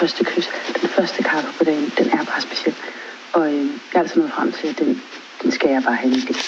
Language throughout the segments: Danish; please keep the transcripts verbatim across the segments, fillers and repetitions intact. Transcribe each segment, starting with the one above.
første kys, den første kaffe på dagen, den er bare speciel. Og øh, jeg er altså nået frem til, at den, den skal jeg bare have i mit liv.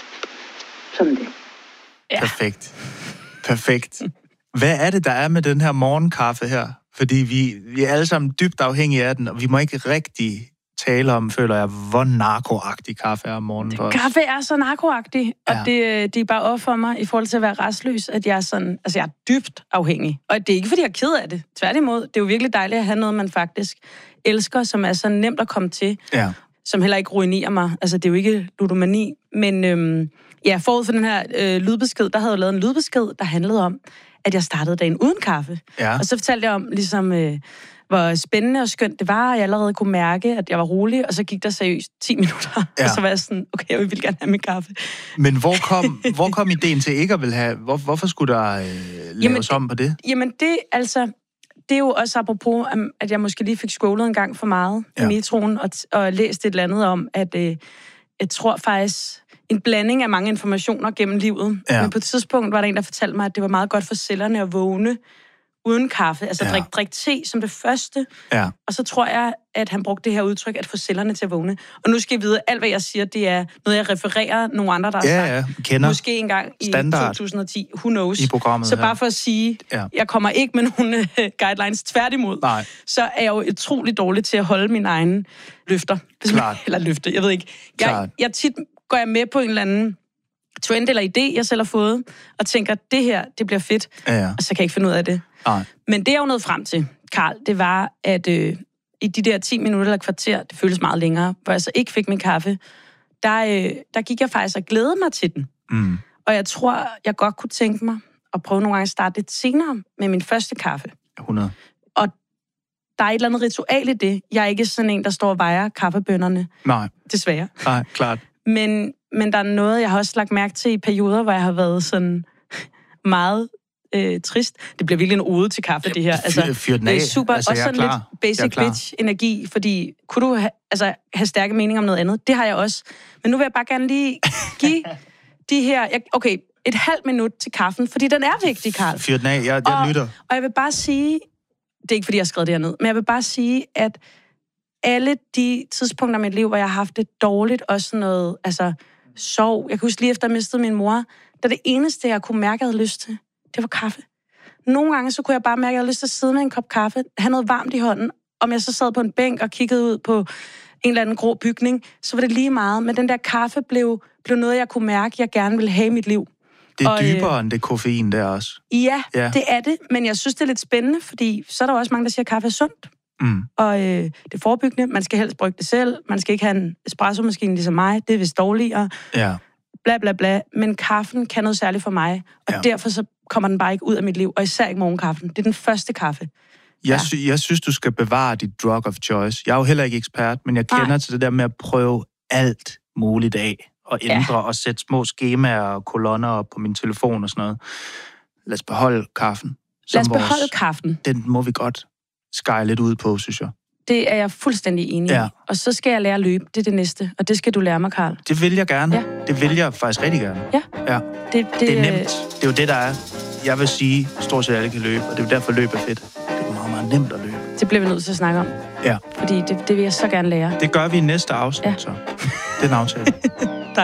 Sådan det. Ja. Perfekt. Perfekt. Hvad er det, der er med den her morgenkaffe her? Fordi vi, vi er alle sammen dybt afhængige af den, og vi må ikke rigtig tale om, føler jeg, hvor narkoagtig kaffe er om morgenen for os. Kaffe er så narkoagtig, og ja. det, det er bare op for mig i forhold til at være restløs, at jeg er sådan, altså jeg er dybt afhængig. Og det er ikke, fordi jeg er ked af det. Tværtimod, det er jo virkelig dejligt at have noget, man faktisk elsker, som er så nemt at komme til, ja. som heller ikke ruinerer mig. Altså, det er jo ikke ludomani, men øhm, ja, forud for den her øh, lydbesked, der havde jeg lavet en lydbesked, der handlede om, at jeg startede dagen uden kaffe. Ja. Og så fortalte jeg om, ligesom, øh, hvor spændende og skønt det var, og jeg allerede kunne mærke, at jeg var rolig, og så gik der seriøst ti minutter, ja. Og så var jeg sådan, okay, jeg vil gerne have min kaffe. Men hvor kom, hvor kom ideen til ikke at vil have, hvor, hvorfor skulle der øh, laves jamen, om på det? Jamen det, altså, det er jo også apropos, at jeg måske lige fik scrollet en gang for meget ja. i metroen, og, og læst et eller andet om, at øh, jeg tror faktisk, en blanding af mange informationer gennem livet. Ja. Men på et tidspunkt var der en, der fortalte mig, at det var meget godt for cellerne at vågne uden kaffe. Altså ja. drik, drik te som det første. Ja. Og så tror jeg, at han brugte det her udtryk, at få cellerne til at vågne. Og nu skal I vide, at alt hvad jeg siger, det er noget, jeg refererer nogle andre, der har ja, sagt. Ja, kender. Måske engang i standard. to tusind og ti. Who knows? I programmet så bare her. for at sige, ja. jeg kommer ikke med nogle uh, guidelines tværtimod. Nej. Så er jeg jo utrolig dårlig til at holde mine egne løfter. Klart. Eller løfte, jeg ved ikke. Jeg, jeg tit går jeg med på en eller anden trend eller idé, jeg selv har fået, og tænker, det her, det bliver fedt, ja, ja. og så kan jeg ikke finde ud af det. Nej. Men det, jeg jo nåede frem til, Karl, det var, at øh, i de der ti minutter eller kvarter, det føles meget længere, hvor jeg så ikke fik min kaffe, der, øh, der gik jeg faktisk og glædede mig til den. Mm. Og jeg tror, jeg godt kunne tænke mig at prøve nogle gange at starte lidt senere med min første kaffe. hundrede. Og der er et eller andet ritual i det. Jeg er ikke sådan en, der står og vejer kaffebønnerne. Nej. Desværre. Nej, klart. Men, men der er noget, jeg har også lagt mærke til i perioder, hvor jeg har været sådan meget øh, trist. Det bliver virkelig en ode til kaffe, det her. Altså, det er super, altså, også sådan lidt basic bitch-energi, fordi kunne du ha, altså, have stærke meninger om noget andet? Det har jeg også. Men nu vil jeg bare gerne lige give de her... Jeg, okay, et halvt minut til kaffen, fordi den er vigtig, Karl. Fyr den af, jeg, jeg og, lytter. Og jeg vil bare sige... Det er ikke, fordi jeg har skrevet det her ned, men jeg vil bare sige, at alle de tidspunkter i mit liv, hvor jeg har haft det dårligt, også noget, altså, sov. Jeg kan huske lige efter, at jeg mistede min mor, da det eneste, jeg kunne mærke, jeg havde lyst til, det var kaffe. Nogle gange, så kunne jeg bare mærke, at jeg havde lyst til at sidde med en kop kaffe, have noget varmt i hånden. Om jeg så sad på en bænk og kiggede ud på en eller anden grå bygning, så var det lige meget. Men den der kaffe blev, blev noget, jeg kunne mærke, jeg gerne ville have i mit liv. Det er og, dybere øh, end det koffein der også. Ja, ja, det er det. Men jeg synes, det er lidt spændende, fordi så er der også mange, der siger, at kaffe er sundt. Mm. Og øh, det er forebyggende. Man skal helst brygge det selv. Man skal ikke have en espresso-maskine ligesom mig. Det er vist dårligere. Ja. Bla, bla, bla. Men kaffen kan noget særligt for mig. Og ja. Derfor så kommer den bare ikke ud af mit liv. Og især ikke morgenkaffen. Det er den første kaffe. Jeg, sy- jeg synes, du skal bevare dit drug of choice. Jeg er jo heller ikke ekspert, men jeg kender Nej. til det der med at prøve alt muligt af. Og ændre ja. og sætte små skemaer og kolonner op på min telefon og sådan noget. Lad os beholde kaffen. Lad os beholde vores, kaffen. Den må vi godt skære lidt ud på, synes jeg. Det er jeg fuldstændig enig i. Ja. Og så skal jeg lære at løbe. Det er det næste. Og det skal du lære mig, Karl. Det vil jeg gerne. Ja. Det vil jeg faktisk rigtig gerne. Ja. ja. Det, det, det er nemt. Det er jo det, der er. Jeg vil sige, stort set alle kan løbe, og det er jo derfor, løb er fedt. Det er meget, meget nemt at løbe. Det bliver vi nødt til at snakke om. Ja. Fordi det, det vil jeg så gerne lære. Det gør vi i næste afsnit, ja. så. Det er en aftale.